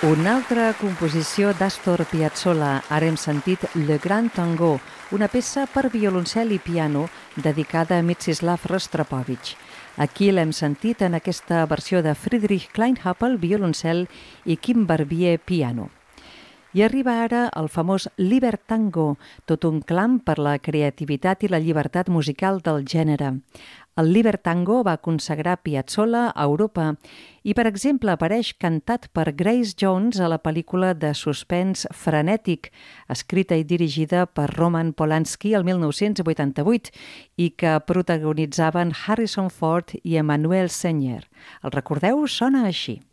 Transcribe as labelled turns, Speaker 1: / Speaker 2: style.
Speaker 1: Una altra composició d'Astor Piazzolla. Ara hem sentit Le Grand Tango, una peça per violoncel i piano dedicada a Mstislav Rostropovich. Aquí l'hem sentit en aquesta versió de Friedrich Kleinhapple, violoncel, i Kim Barbier, piano. I arriba ara el famós Libertango, tot un clam per la creativitat i la llibertat musical del gènere. El Libertango va consagrar Piazzolla a Europa i, per exemple, apareix cantat per Grace Jones a la pel·lícula de suspens Frenètic, escrita i dirigida per Roman Polanski el 1988 i que protagonitzaven Harrison Ford i Emmanuelle Seigner. El recordeu? Sona així.